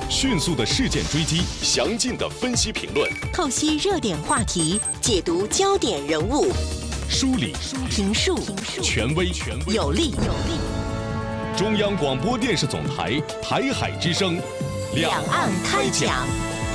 迅速的事件追击，详尽的分析评论， 透析热点话题，解读焦点人物， 梳理评述权威有力。 中央广播电视总台台海之声， 两岸开讲。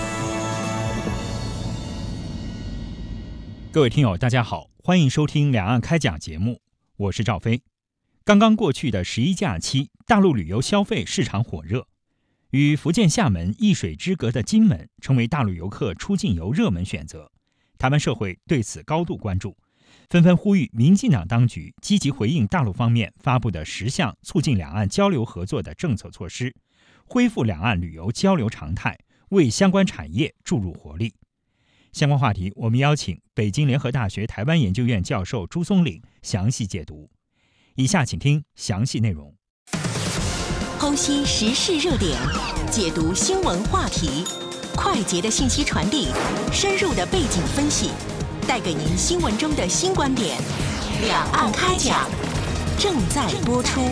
各位听友，大家好，欢迎收听两岸开讲节目，我是赵飞。刚刚过去的十一假期，大陆旅游消费市场火热，与福建厦门一水之隔的金门成为大陆游客出境游热门选择。台湾社会对此高度关注，纷纷呼吁民进党当局积极回应大陆方面发布的10项促进两岸交流合作的政策措施，恢复两岸旅游交流常态，为相关产业注入活力。相关话题，我们邀请北京联合大学台湾研究院教授朱松岭详细解读。以下请听详细内容。 剖析时事热点，解读新闻话题，快捷的信息传递，深入的背景分析，带给您新闻中的新观点。两岸开讲正在播出。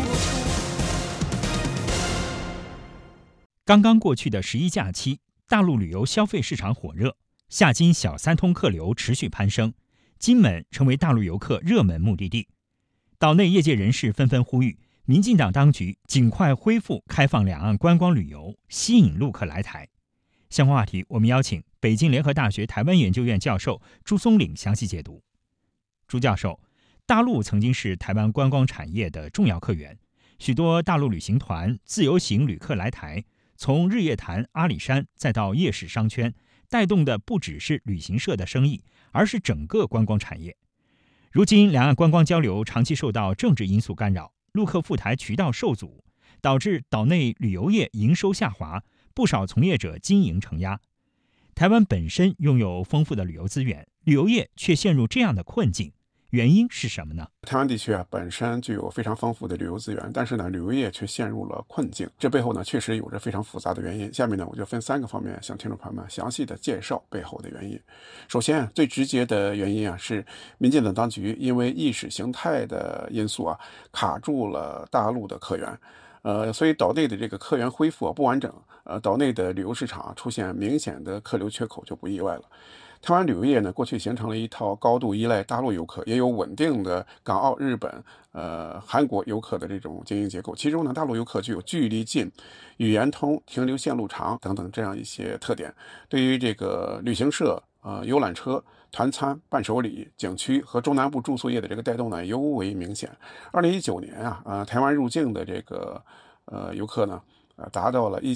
刚刚过去的11假期，大陆旅游消费市场火热，厦金小三通客流持续攀升，金门成为大陆游客热门目的地。岛内业界人士纷纷呼吁民进党当局尽快恢复开放两岸观光旅游，吸引陆客来台。相关话题，我们邀请北京联合大学台湾研究院教授朱松岭详细解读。朱教授，大陆曾经是台湾观光产业的重要客源，许多大陆旅行团、自由行旅客来台，从日月潭、阿里山再到夜市商圈，带动的不只是旅行社的生意，而是整个观光产业。如今两岸观光交流长期受到政治因素干扰，陆客赴台渠道受阻，导致岛内旅游业营收下滑，不少从业者经营承压。台湾本身拥有丰富的旅游资源，旅游业却陷入这样的困境，原因是什么呢？ 台湾地区本身具有非常丰富的旅游资源，但是旅游业却陷入了困境。这背后确实有着非常复杂的原因。下面我就分3个方面向听众朋友们详细的介绍背后的原因。首先，最直接的原因是民进党当局因为意识形态的因素卡住了大陆的客源。所以岛内的这个客源恢复不完整，岛内的旅游市场出现明显的客流缺口就不意外了。台湾旅游业过去形成了一套高度依赖大陆游客，也有稳定的港澳、日本、韩国游客的这种经营结构。其中大陆游客具有距离近、语言通、停留线路长等等这样一些特点。对于这个旅行社、游览车、团餐、伴手礼、景区和中南部住宿业的这个带动尤为明显。2019年台湾入境的这个游客达到了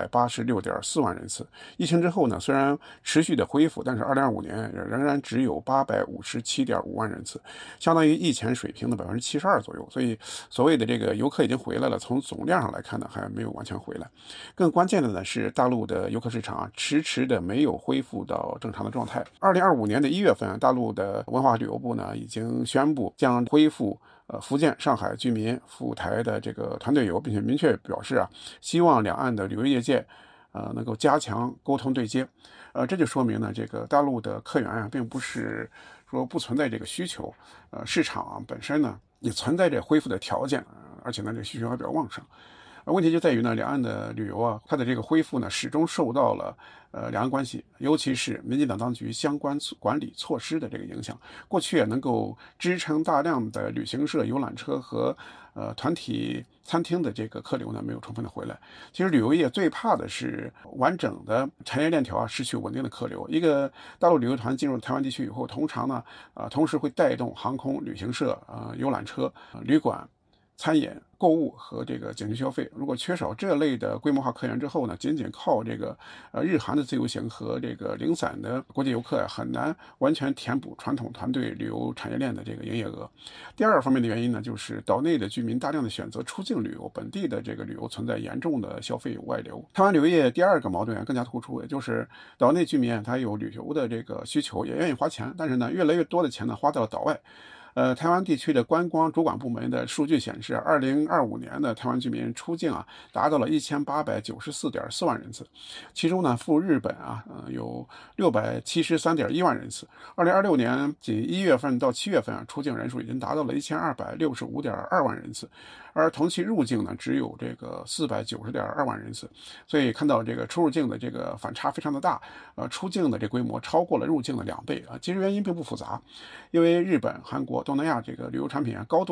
1186.4万人次。疫情之后虽然持续的恢复，但是2025年仍然只有857.5万人次，相当于疫前水平的72%左右。所以所谓的这个游客已经回来了，从总量上来看还没有完全回来。更关键的是大陆的游客市场迟迟的没有恢复到正常的状态。2025年的1月份，大陆的文化旅游部已经宣布将恢复福建、上海居民赴台的这个团队游，并且明确表示希望两岸的旅游业界能够加强沟通对接。这就说明这个大陆的客源并不是说不存在这个需求，市场本身也存在着恢复的条件，而且这个需求还比较旺盛。问题就在于两岸的旅游它的这个恢复始终受到了两岸关系，尤其是民进党当局相关管理措施的这个影响。过去能够支撑大量的旅行社、游览车和团体餐厅的这个客流没有充分的回来。其实旅游业最怕的是完整的产业链条失去稳定的客流。一个大陆旅游团进入台湾地区以后，通常同时会带动航空、旅行社、游览车、旅馆、餐饮、购物和这个景区消费。如果缺少这类的规模化客源之后仅仅靠这个日韩的自由行和这个零散的国际游客很难完全填补传统团队旅游产业链的这个营业额。第二方面的原因就是岛内的居民大量的选择出境旅游，本地的这个旅游存在严重的消费外流。台湾旅游业第二个矛盾更加突出，也就是岛内居民他有旅游的这个需求，也愿意花钱，但是越来越多的钱花到了岛外。台湾地区的观光主管部门的数据显示，2025年的台湾居民出境达到了1894.4万人次，其中赴日本有673.1万人次。2026年仅1月份到7月份出境人数已经达到了1265.2万人次， 而同期入境呢只有这个490.2万人次，所以看到这个出入境的这个反差非常的大，出境的这规模超过了入境的2倍啊。其实原因并不复杂，因为日本、韩国、东南亚这个旅游产品高度